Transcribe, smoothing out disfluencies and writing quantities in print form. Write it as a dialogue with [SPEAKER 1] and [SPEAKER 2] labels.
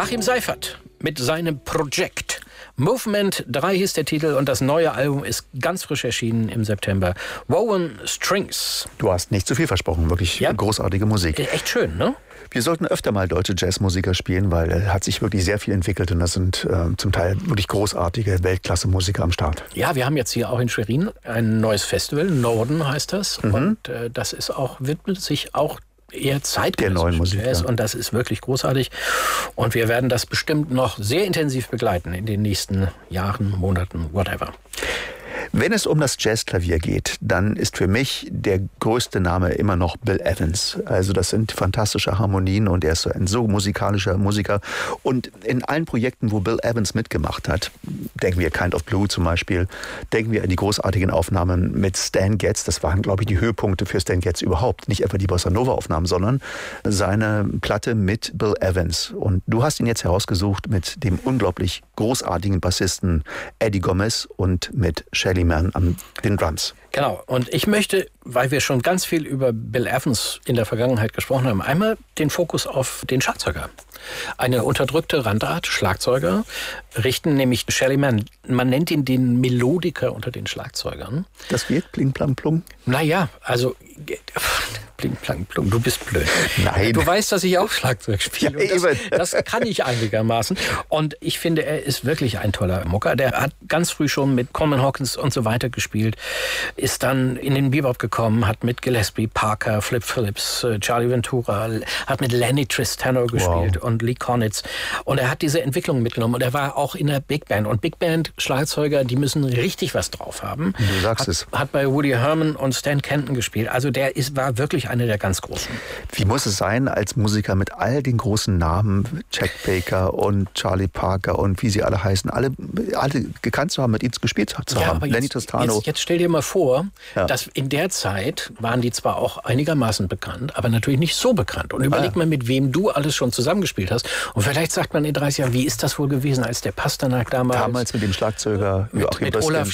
[SPEAKER 1] Achim Seifert mit seinem Projekt. Movement 3 hieß der Titel und das neue Album ist ganz frisch erschienen im September. Woven Strings.
[SPEAKER 2] Du hast nicht zu viel versprochen, wirklich großartige Musik.
[SPEAKER 1] Echt schön, ne?
[SPEAKER 2] Wir sollten öfter mal deutsche Jazzmusiker spielen, weil er hat sich wirklich sehr viel entwickelt und das sind zum Teil wirklich großartige Weltklasse-Musiker am Start.
[SPEAKER 1] Ja, wir haben jetzt hier auch in Schwerin ein neues Festival, Norden heißt das. Und das ist auch, widmet sich auch eher zeitgenössischen Jazz und das ist wirklich großartig. Und wir werden das bestimmt noch sehr intensiv begleiten in den nächsten Jahren, Monaten, whatever.
[SPEAKER 2] Wenn es um das Jazzklavier geht, dann ist für mich der größte Name immer noch Bill Evans. Also das sind fantastische Harmonien und er ist ein so musikalischer Musiker. Und in allen Projekten, wo Bill Evans mitgemacht hat, denken wir Kind of Blue zum Beispiel, denken wir an die großartigen Aufnahmen mit Stan Getz. Das waren, glaube ich, die Höhepunkte für Stan Getz überhaupt. Nicht etwa die Bossa Nova-Aufnahmen, sondern seine Platte mit Bill Evans. Und du hast ihn jetzt herausgesucht mit dem unglaublich großartigen Bassisten Eddie Gomez und mit Shelly Manne an den Drums.
[SPEAKER 1] Genau. Und ich möchte, weil wir schon ganz viel über Bill Evans in der Vergangenheit gesprochen haben, einmal den Fokus auf den Schlagzeuger. Eine unterdrückte Randart, Schlagzeuger, richten nämlich Shelly Manne. Man nennt ihn den Melodiker unter den Schlagzeugern.
[SPEAKER 2] Das geht? Pling, plang, plung?
[SPEAKER 1] Naja, also Pling, plang, plung, du bist blöd.
[SPEAKER 2] Nein.
[SPEAKER 1] Du weißt, dass ich auch Schlagzeug spiele.
[SPEAKER 2] Ja,
[SPEAKER 1] das kann ich einigermaßen. Und ich finde, er ist wirklich ein toller Mucker. Der hat ganz früh schon mit Coleman Hawkins und so weiter gespielt, ist dann in den Bebop gekommen, hat mit Gillespie, Parker, Flip Phillips, Charlie Ventura, hat mit Lenny Tristano gespielt und Lee Konitz. Und er hat diese Entwicklung mitgenommen. Und er war auch in der Big Band. Und Big Band Schlagzeuger, die müssen richtig was drauf haben.
[SPEAKER 2] Du sagst es.
[SPEAKER 1] Hat bei Woody Herman und Stan Kenton gespielt. Also war wirklich einer der ganz Großen.
[SPEAKER 2] Wie muss es sein, als Musiker mit all den großen Namen, Chet Baker und Charlie Parker und wie sie alle heißen, alle gekannt zu haben, mit ihnen gespielt zu haben?
[SPEAKER 1] Aber
[SPEAKER 2] Lenny Tristano.
[SPEAKER 1] Jetzt stell dir mal vor, dass in der Zeit waren die zwar auch einigermaßen bekannt, aber natürlich nicht so bekannt. Und überleg mal, mit wem du alles schon zusammengespielt hast. Und vielleicht sagt man in 30 Jahren, wie ist das wohl gewesen, als der Pasternak damals
[SPEAKER 2] mit dem Schlagzeuger
[SPEAKER 1] mit Olaf